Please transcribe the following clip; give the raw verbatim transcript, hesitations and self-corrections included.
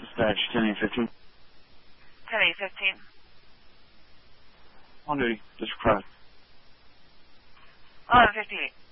Dispatch ten eight fifteen. ten eight fifteen. On duty. District five. eleven fifty-eight.